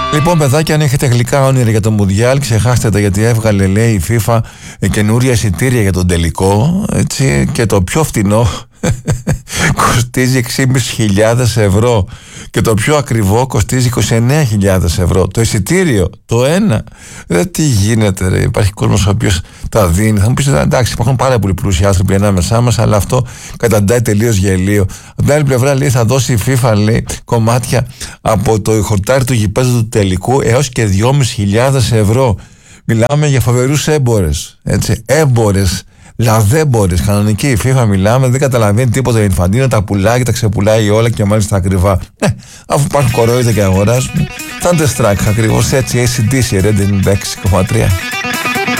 Λοιπόν, παιδάκια, αν έχετε γλυκά όνειρα για το Μουντιάλ, ξεχάστε τα, γιατί έβγαλε, λέει, η FIFA καινούρια εισιτήρια για τον τελικό, έτσι, και το πιο φτηνό κοστίζει 6.500 ευρώ και το πιο ακριβό κοστίζει 29.000 ευρώ. Το εισιτήριο, το ένα. Τι γίνεται, ρε? Υπάρχει κόσμος ο οποίος τα δίνει. Θα μου πεις, εντάξει, υπάρχουν πάρα πολλοί πλούσιοι άνθρωποι ανάμεσά μας, αλλά αυτό καταντάει τελείως γελίο. Από την άλλη πλευρά, λέει, θα δώσει η FIFA, λέει, κομμάτια από το χορτάρι του γηπέδου του τελικού έως και 2.500 ευρώ. Μιλάμε για φοβερούς έμπορες, έτσι, έμπορες, λαδέμπορες, κανονική η FIFA μιλάμε, δεν καταλαβαίνει τίποτα η Infantino, τα πουλάει και τα ξεπουλάει όλα και μάλιστα ακριβά. Αφού υπάρχουν κορόιδα και αγοράζουν, Thunderstruck ακριβώς έτσι, AC/DC, Red 96,3.